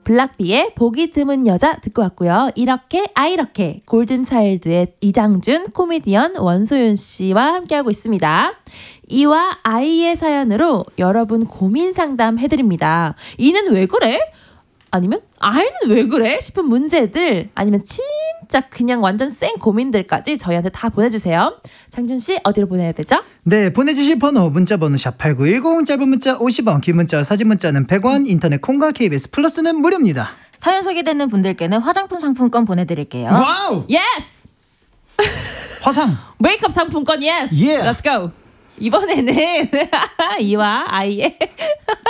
블락비의 보기 드문 여자 듣고 왔고요. 이렇게 아이렇게 골든차일드의 이장준 코미디언 원소윤 씨와 함께하고 있습니다. 이와 아이의 사연으로 여러분 고민 상담 해드립니다. 이는 왜 그래? 아니면 아이는 왜 그래? 싶은 문제들 아니면 진짜 그냥 완전 생 고민들까지 저희한테 다 보내주세요. 장준씨 어디로 보내야 되죠? 네, 보내주실 번호 문자번호 샵8910 짧은 문자 50원 긴 문자 사진 문자는 100원 인터넷 콩과 KBS 플러스는 무료입니다. 사연 소개되는 분들께는 화장품 상품권 보내드릴게요. 와우! 예스! 화상 메이크업 상품권 예스! Yeah. Let's go! 이번에는 이와 아이의